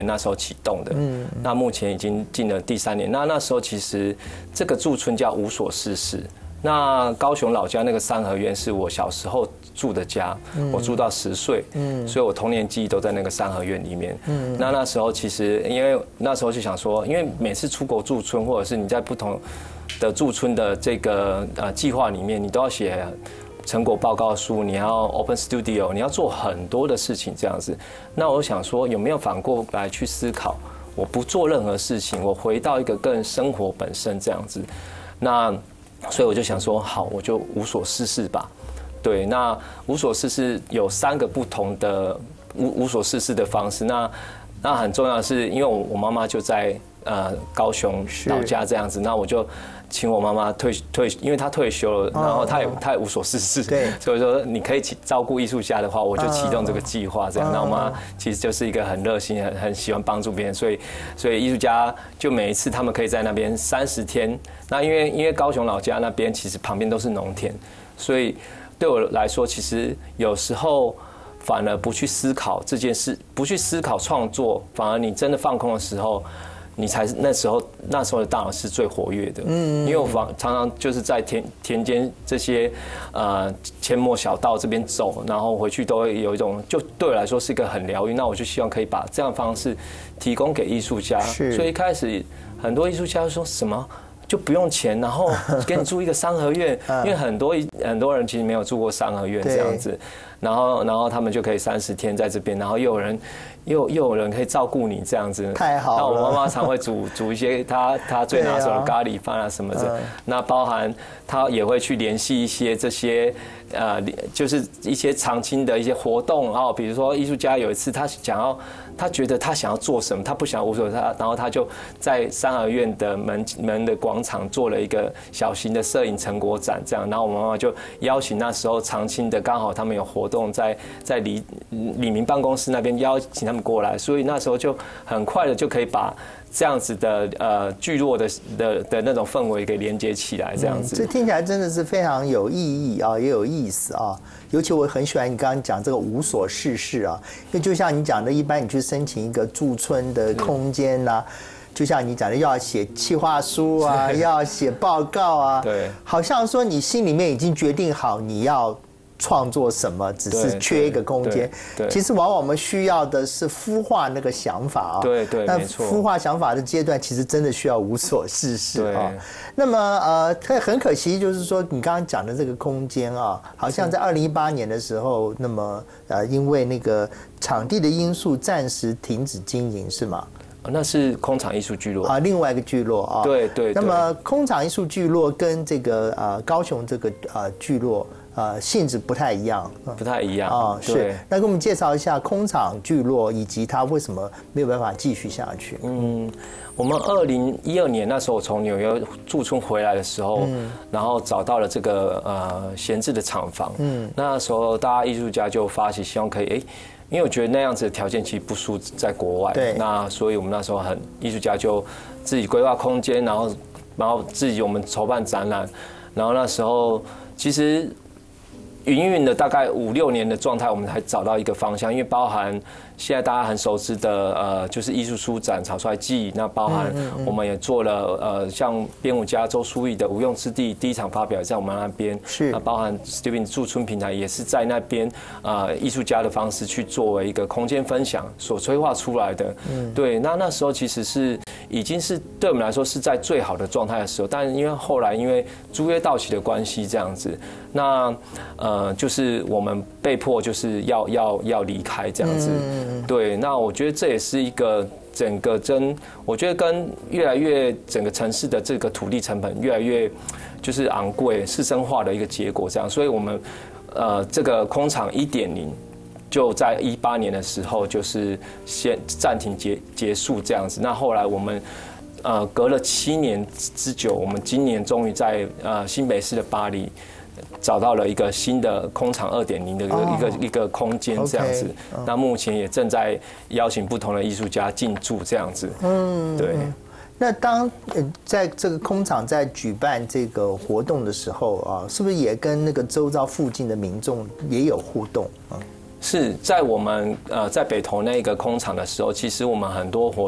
那时候启动的，那目前已经进了第3年。那时候其实这个驻村叫无所事事。那高雄老家那个三合院是我小时候住的家，我住到10岁，所以我童年记忆都在那个三合院里面。那时候其实因为那时候就想说，因为每次出国驻村或者是你在不同的驻村的这个计划里面，你都要写成果报告书，你要 open studio， 你要做很多的事情这样子。那我想说，有没有反过来去思考，我不做任何事情，我回到一个更生活本身这样子。那所以我就想说，好，我就无所事事吧。对，那无所事事有3个不同的无所事事的方式。那很重要的是，因为我妈妈就在高雄老家这样子，那我就请我妈妈因为她退休了，然后她也无所事事，所以说你可以照顾艺术家的话，我就启动这个计划这样。那我妈其实就是一个很热心、很喜欢帮助别人，所以艺术家就每一次他们可以在那边30天。那因为高雄老家那边其实旁边都是农田，所以对我来说，其实有时候反而不去思考这件事，不去思考创作，反而你真的放空的时候，你才是那时候的大脑是最活跃的。因为我常常就是在田间这些阡陌小道这边走，然后回去都会有一种，就对我来说是一个很疗愈。那我就希望可以把这样的方式提供给艺术家。所以一开始很多艺术家说什么就不用钱，然后给你住一个三合院，因为很多人其实没有住过三合院这样子，然后他们就可以30天在这边，然后又有人可以照顾你这样子， 太好了。 那我妈妈常会煮一些她最拿手的咖喱饭啊什么的，那包含她也会去联系一些这些就是一些常青的一些活动啊，比如说艺术家有一次他觉得他想要做什么，他不想无所谓，然后他就在三合院的门的广场做了一个小型的摄影成果展，这样，然后我妈妈就邀请那时候常青的，刚好他们有活动在李明办公室那边邀请他们过来，所以那时候就很快的就可以把这样子的聚落的那种氛围给连接起来，这样子。 这听起来真的是非常有意义啊，也有意思啊。尤其我很喜欢你刚刚讲这个无所事事啊，因为就像你讲的，一般你去申请一个驻村的空间啊，就像你讲的，要写企划书啊，要写报告啊， 对， 好像说你心里面已经决定好你要创作什么，只是缺一个空间。其实往往我们需要的是孵化那个想法啊。 对， 那没错。 孵化想法的阶段，其实真的需要无所事事啊。那么很可惜，就是说你刚刚讲的这个空间啊，好像在2018年的时候，那么因为那个场地的因素，暂时停止经营，是吗？ 那是空场艺术聚落啊， 另外一个聚落啊。 对。 那么空场艺术聚落跟这个高雄这个聚落。性质不太一样， 不太一样啊，是。那给我们介绍一下空场聚落以及它为什么没有办法继续下去？ 我们2012年那时候从纽约驻村回来的时候，然后找到了这个闲置的厂房，那时候大家艺术家就发起希望可以因为我觉得那样子的条件其实不输在国外，那所以我们那时候艺术家就自己规划空间，然后自己我们筹办展览，然后那时候其实。营运了大概5、6年的状态，我们才找到一个方向，因为包含现在大家很熟知的就是艺术书展草率季，那包含我们也做了像编舞家周书毅的无用之地第一场发表在我们那边， 是那包含 Steven 驻村平台也是在那边艺术家的方式去作为一个空间分享所催化出来的，对，那时候其实已经是对我们来说是在最好的状态的时候，但是因为后来因为租约到期的关系这样子，那就是我们被迫就是要离开这样子，对，那我觉得这也是一个整个我觉得跟越来越整个城市的这个土地成本越来越就是昂贵市生化的一个结果这样，所以我们这个空场1.0就在18年的时候就是先暂停结束这样子，那后来我们隔了7年之久，我们今年终于在新北市的巴黎。找到了一个新的空场2.0的一个空间这样子，那目前也正在邀请不同的艺术家进驻这样子。对。 那当在这个空场在举办这个活动的时候啊，是不是也跟那个周遭附近的民众也有互动啊？ 是在我们在北投那个空场的时候，其实我们很多活